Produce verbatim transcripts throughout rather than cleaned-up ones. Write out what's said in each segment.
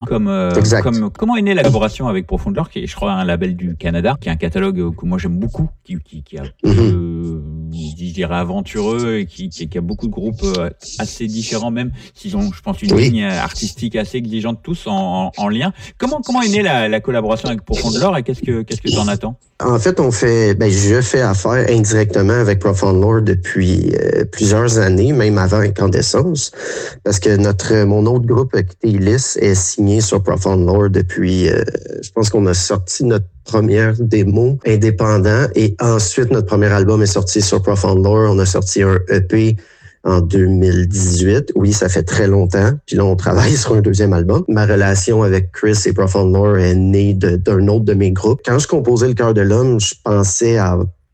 comme, euh, comme comment est née la collaboration avec Profondeur, qui est, je crois, un label du Canada, qui est un catalogue que moi j'aime beaucoup, qui, qui, qui a, mm-hmm. euh, je dirais, aventureux et qui, qui, qui a beaucoup de groupes assez différents, même s'ils ont, je pense, une oui. ligne artistique assez exigeante tous en, en, en lien. Comment, comment est née la, la collaboration avec Profondeur et qu'est-ce que, qu'est-ce que tu en attends? En fait, on fait, ben, je fais affaire indirectement avec Profound Lore depuis euh, plusieurs années, même avant Incandescence, parce que notre, mon autre groupe, Taylis, est signé sur Profound Lore depuis, euh, je pense qu'on a sorti notre première démo indépendant et ensuite notre premier album est sorti sur Profound Lore. On a sorti un E P en deux mille dix-huit. Oui, ça fait très longtemps. Puis là, on travaille sur un deuxième album. Ma relation avec Chris et Profound Lore est née de, d'un autre de mes groupes. Quand je composais Le Cœur de l'Homme, je pensais à,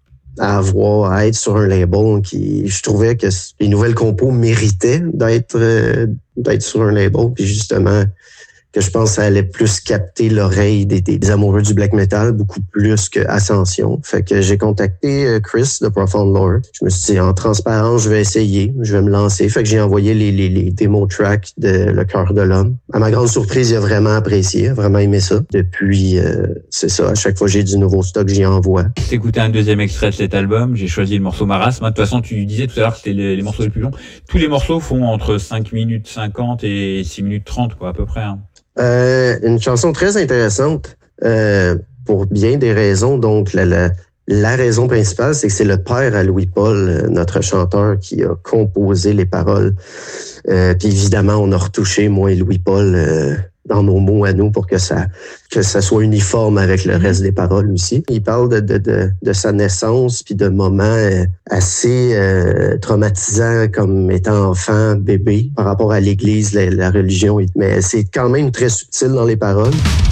à avoir, à être sur un label qui, je trouvais que les nouvelles compos méritaient d'être, euh, d'être sur un label. Puis justement, que je pense que ça allait plus capter l'oreille des, des amoureux du black metal, beaucoup plus que Ascension. Fait que j'ai contacté Chris de Profound Lore. Je me suis dit, en transparence, je vais essayer, je vais me lancer. Fait que j'ai envoyé les, les, les démo tracks de Le Cœur de l'Homme. À ma grande surprise, il a vraiment apprécié, il a vraiment aimé ça. Depuis, euh, c'est ça, à chaque fois que j'ai du nouveau stock, j'y envoie. J'ai écouté un deuxième extrait de cet album, j'ai choisi le morceau Marasme. De toute façon, tu disais tout à l'heure que c'était les, les morceaux les plus longs. Tous les morceaux font entre cinq minutes cinquante et six minutes trente, quoi, à peu près, hein. Euh, une chanson très intéressante euh, pour bien des raisons. Donc, la, la, la raison principale, c'est que c'est le père à Louis-Paul, notre chanteur, qui a composé les paroles. Euh, puis évidemment, on a retouché, moi et Louis-Paul, euh, dans nos mots à nous pour que ça que ça soit uniforme avec le reste des paroles aussi. Il parle de de de, de sa naissance puis de moments assez euh, traumatisants comme étant enfant, bébé par rapport à l'Église, la, la religion. Mais c'est quand même très subtil dans les paroles.